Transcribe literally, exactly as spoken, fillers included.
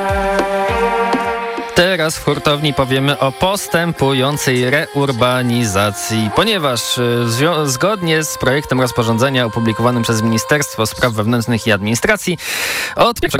Teraz w hurtowni powiemy o postępującej reurbanizacji, ponieważ y, zio- zgodnie z projektem rozporządzenia opublikowanym przez Ministerstwo Spraw Wewnętrznych i Administracji od pierwszego